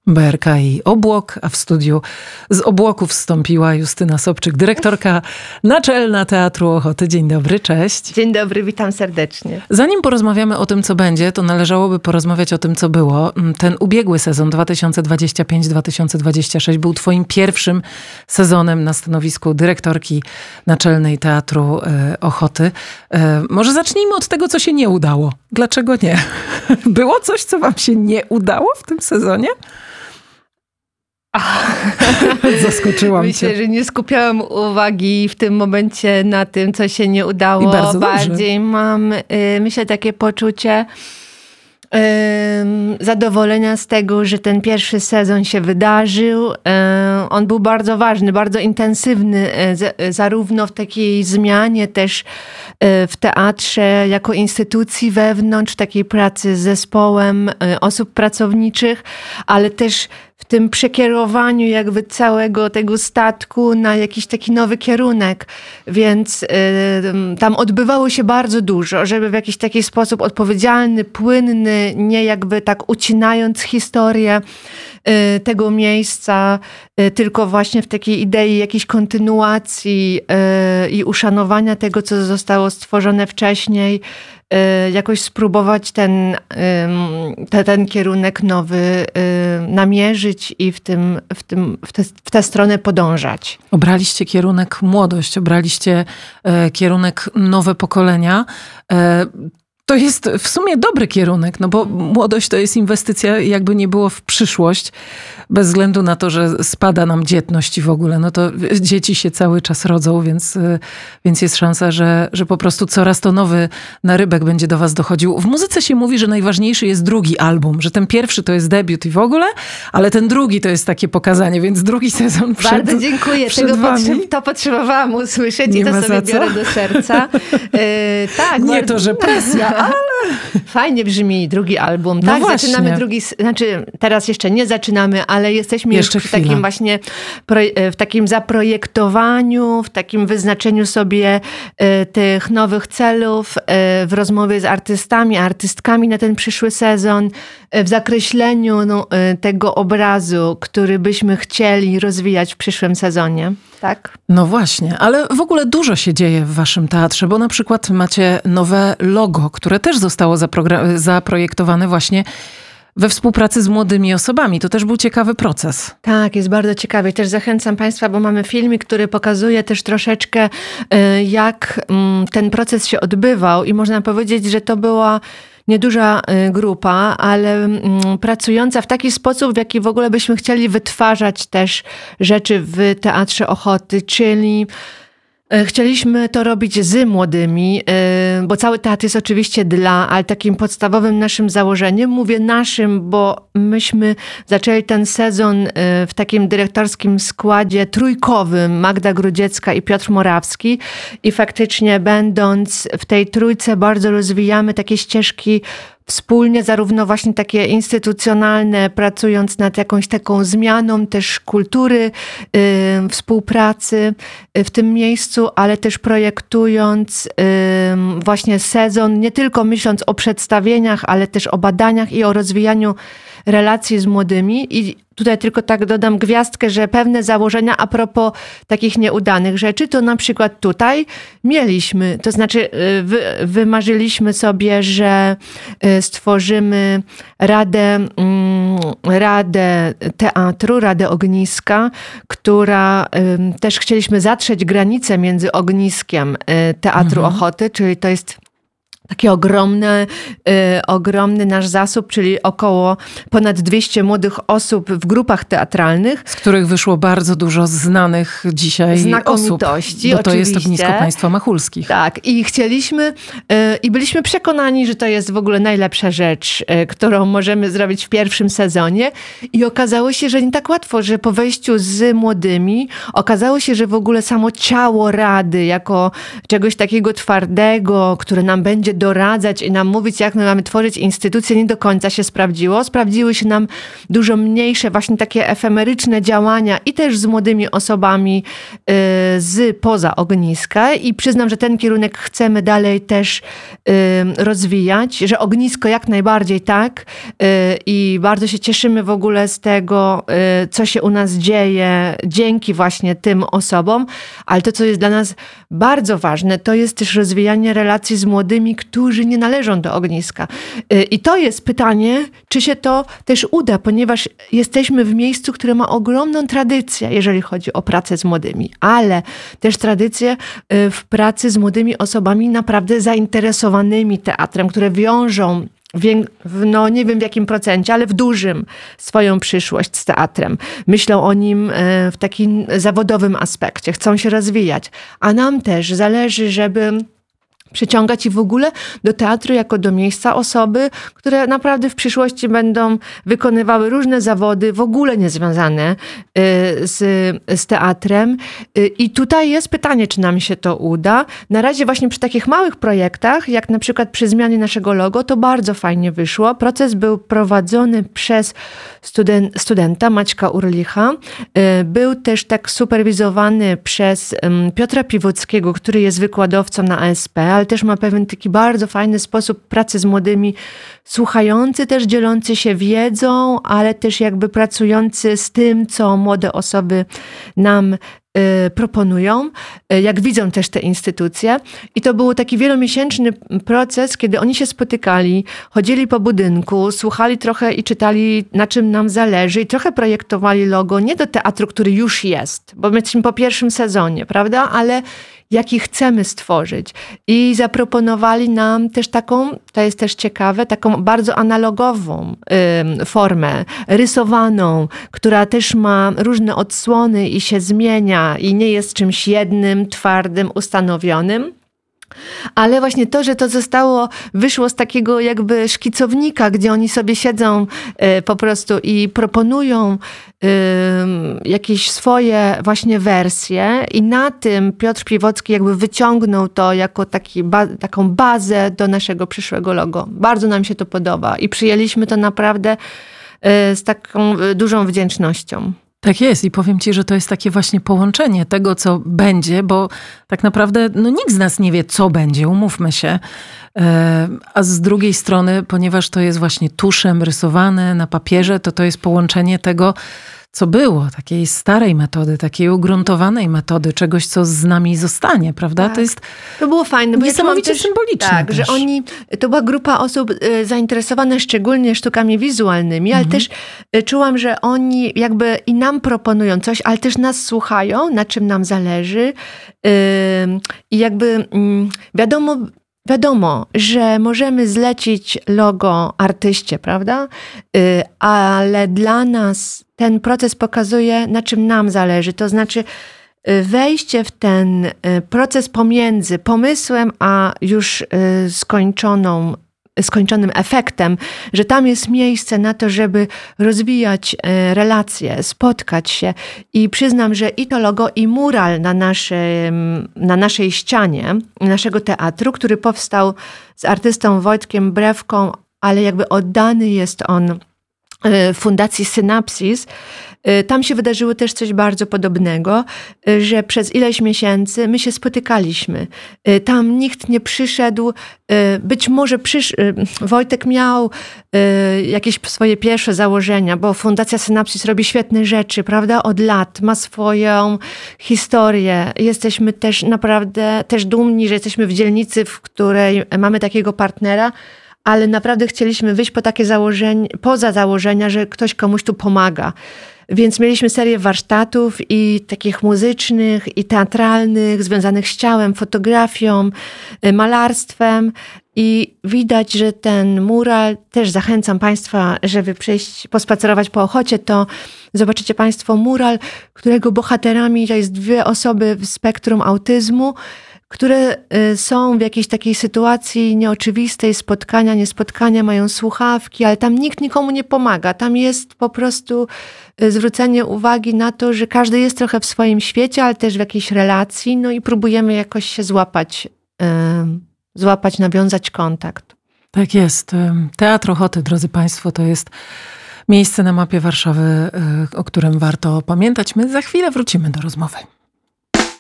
BRK i Obłok, a w studiu z Obłoków wstąpiła Justyna Sobczyk, dyrektorka naczelna Teatru Ochoty. Dzień dobry, cześć. Dzień dobry, witam serdecznie. Zanim porozmawiamy o tym, co będzie, to należałoby porozmawiać o tym, co było. Ten ubiegły sezon 2025-2026 był twoim pierwszym sezonem na stanowisku dyrektorki naczelnej Teatru Ochoty. Może zacznijmy od tego, co się nie udało. Dlaczego nie? Było coś, co wam się nie udało w tym sezonie? Zaskoczyłam Myślę, cię. że nie skupiałam uwagi w tym momencie na tym, co się nie udało. I bardzo bardziej mam, myślę, takie poczucie zadowolenia z tego, że ten pierwszy sezon się wydarzył. On był bardzo ważny, bardzo intensywny, zarówno w takiej zmianie też w teatrze jako instytucji wewnątrz, takiej pracy z zespołem osób pracowniczych, ale też w tym przekierowaniu jakby całego tego statku na jakiś taki nowy kierunek. Więc tam odbywało się bardzo dużo, żeby w jakiś taki sposób odpowiedzialny, płynny, nie jakby tak ucinając historię tego miejsca, tylko właśnie w takiej idei jakiejś kontynuacji i uszanowania tego, co zostało stworzone wcześniej, jakoś spróbować ten kierunek nowy namierzyć i w tę stronę podążać. Obraliście kierunek młodość, obraliście kierunek nowe pokolenia. To jest w sumie dobry kierunek, no bo młodość to jest inwestycja, jakby nie było, w przyszłość. Bez względu na to, że spada nam dzietność i w ogóle, no to dzieci się cały czas rodzą, więc jest szansa, że po prostu coraz to nowy narybek będzie do was dochodził. W muzyce się mówi, że najważniejszy jest drugi album, że ten pierwszy to jest debiut i w ogóle, ale ten drugi to jest takie pokazanie, więc drugi sezon Bardzo dziękuję. To potrzebowałam usłyszeć i to sobie biorę do serca. Tak, nie to, że presja, ale... Fajnie brzmi drugi album. No tak, właśnie. Zaczynamy znaczy teraz jeszcze nie zaczynamy, ale jesteśmy jeszcze już w takim właśnie, w takim zaprojektowaniu, w takim wyznaczeniu sobie tych nowych celów, w rozmowie z artystami, artystkami na ten przyszły sezon, w zakreśleniu tego obrazu, który byśmy chcieli rozwijać w przyszłym sezonie. Tak? No właśnie, ale w ogóle dużo się dzieje w waszym teatrze, bo na przykład macie nowe logo, które też zostało zaprojektowane właśnie we współpracy z młodymi osobami. To też był ciekawy proces. Tak, jest bardzo ciekawy. Też zachęcam Państwa, bo mamy filmik, który pokazuje też troszeczkę, jak ten proces się odbywał i można powiedzieć, że to była nieduża grupa, ale pracująca w taki sposób, w jaki w ogóle byśmy chcieli wytwarzać też rzeczy w Teatrze Ochoty, czyli chcieliśmy to robić z młodymi, bo cały teatr jest oczywiście ale takim podstawowym naszym założeniem, mówię naszym, bo myśmy zaczęli ten sezon w takim dyrektorskim składzie trójkowym, Magda Grudziecka i Piotr Morawski, i faktycznie będąc w tej trójce bardzo rozwijamy takie ścieżki wspólnie, zarówno właśnie takie instytucjonalne, pracując nad jakąś taką zmianą też kultury, współpracy w tym miejscu, ale też projektując właśnie sezon, nie tylko myśląc o przedstawieniach, ale też o badaniach i o rozwijaniu relacji z młodymi. I tutaj tylko tak dodam gwiazdkę, że pewne założenia a propos takich nieudanych rzeczy, to na przykład tutaj mieliśmy, to znaczy wymarzyliśmy sobie, że stworzymy radę teatru, Radę Ogniska, która też chcieliśmy zatrzeć granicę między ogniskiem Teatru Ochoty, czyli to jest taki ogromny nasz zasób, czyli ponad 200 młodych osób w grupach teatralnych. Z których wyszło bardzo dużo znanych dzisiaj znakomitości, osób, bo to oczywiście. jest Ognisko Państwa Machulskich. Tak, i chcieliśmy i byliśmy przekonani, że to jest w ogóle najlepsza rzecz, którą możemy zrobić w pierwszym sezonie, i okazało się, że nie tak łatwo, że po wejściu z młodymi okazało się, że w ogóle samo ciało Rady jako czegoś takiego twardego, które nam będzie doradzać i nam mówić, jak my mamy tworzyć instytucje, nie do końca się sprawdziło. Sprawdziły się nam dużo mniejsze, właśnie takie efemeryczne działania i też z młodymi osobami z poza ogniska. I przyznam, że ten kierunek chcemy dalej też rozwijać, że ognisko jak najbardziej tak. I bardzo się cieszymy w ogóle z tego, co się u nas dzieje dzięki właśnie tym osobom. Ale to, co jest dla nas bardzo ważne, to jest też rozwijanie relacji z młodymi, którzy nie należą do ogniska. I to jest pytanie, czy się to też uda, ponieważ jesteśmy w miejscu, które ma ogromną tradycję, jeżeli chodzi o pracę z młodymi, ale też tradycję w pracy z młodymi osobami naprawdę zainteresowanymi teatrem, które wiążą no nie wiem w jakim procencie, ale w dużym swoją przyszłość z teatrem. Myślą o nim w takim zawodowym aspekcie, chcą się rozwijać. A nam też zależy, żeby przyciągać i w ogóle do teatru jako do miejsca osoby, które naprawdę w przyszłości będą wykonywały różne zawody, w ogóle niezwiązane z teatrem. I tutaj jest pytanie, czy nam się to uda. Na razie właśnie przy takich małych projektach, jak na przykład przy zmianie naszego logo, to bardzo fajnie wyszło. Proces był prowadzony przez studenta Maćka Urlicha. Był też tak superwizowany przez Piotra Piwockiego, który jest wykładowcą na ASP, ale też ma pewien taki bardzo fajny sposób pracy z młodymi, słuchający też, dzielący się wiedzą, ale też jakby pracujący z tym, co młode osoby nam proponują, jak widzą też te instytucje. I to był taki wielomiesięczny proces, kiedy oni się spotykali, chodzili po budynku, słuchali trochę i czytali, na czym nam zależy i trochę projektowali logo nie do teatru, który już jest, bo my jesteśmy po pierwszym sezonie, prawda? Ale jaki chcemy stworzyć. I zaproponowali nam też taką, to jest też ciekawe, taką bardzo analogową formę, rysowaną, która też ma różne odsłony i się zmienia i nie jest czymś jednym, twardym, ustanowionym. Ale właśnie to, że to wyszło z takiego jakby szkicownika, gdzie oni sobie siedzą po prostu i proponują jakieś swoje właśnie wersje i na tym Piotr Piwocki jakby wyciągnął to jako taką bazę do naszego przyszłego logo. Bardzo nam się to podoba i przyjęliśmy to naprawdę z taką dużą wdzięcznością. Tak jest i powiem ci, że to jest takie właśnie połączenie tego, co będzie, bo tak naprawdę nikt z nas nie wie, co będzie, umówmy się. A z drugiej strony, ponieważ to jest właśnie tuszem rysowane na papierze, to jest połączenie tego, co było, takiej starej metody, takiej ugruntowanej metody, czegoś, co z nami zostanie, prawda? Tak. To było fajne, bo niesamowicie symboliczne. Tak, też. Że to była grupa osób zainteresowana szczególnie sztukami wizualnymi, ale też czułam, że oni jakby i nam proponują coś, ale też nas słuchają, na czym nam zależy i jakby wiadomo, że możemy zlecić logo artyście, prawda? Ale dla nas ten proces pokazuje, na czym nam zależy. To znaczy wejście w ten proces pomiędzy pomysłem, a już skończonym efektem, że tam jest miejsce na to, żeby rozwijać relacje, spotkać się i przyznam, że i to logo, i mural na naszej ścianie naszego teatru, który powstał z artystą Wojtkiem Brewką, ale jakby oddany jest on Fundacji Synapsis. Tam się wydarzyło też coś bardzo podobnego, że przez ileś miesięcy my się spotykaliśmy. Tam nikt nie przyszedł, być może Wojtek miał jakieś swoje pierwsze założenia, bo Fundacja Synapsis robi świetne rzeczy, prawda? Od lat, ma swoją historię. Jesteśmy też naprawdę też dumni, że jesteśmy w dzielnicy, w której mamy takiego partnera, ale naprawdę chcieliśmy wyjść poza założenia, że ktoś komuś tu pomaga. Więc mieliśmy serię warsztatów i takich muzycznych, i teatralnych, związanych z ciałem, fotografią, malarstwem. I widać, że ten mural, też zachęcam Państwa, żeby przyjść, pospacerować po Ochocie, to zobaczycie Państwo mural, którego bohaterami to jest 2 osoby w spektrum autyzmu, które są w jakiejś takiej sytuacji nieoczywistej, niespotkania, mają słuchawki, ale tam nikt nikomu nie pomaga. Tam jest po prostu zwrócenie uwagi na to, że każdy jest trochę w swoim świecie, ale też w jakiejś relacji, no i próbujemy jakoś się złapać złapać, nawiązać kontakt. Tak jest. Teatr Ochoty, drodzy Państwo, to jest miejsce na mapie Warszawy, o którym warto pamiętać. My za chwilę wrócimy do rozmowy.